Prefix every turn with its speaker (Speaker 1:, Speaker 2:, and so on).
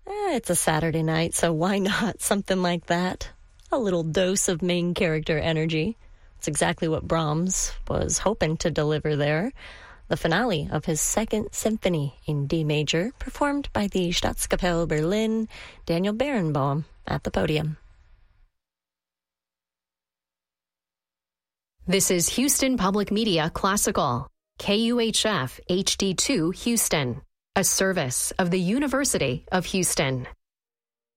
Speaker 1: It's a Saturday night, so why not something like that? A little dose of main character energy. It's exactly what Brahms was hoping to deliver there. The finale of his Second Symphony in D major, performed by the Staatskapelle Berlin, Daniel Barenboim at the podium.
Speaker 2: This is Houston Public Media Classical, KUHF HD2 Houston, a service of the University of Houston.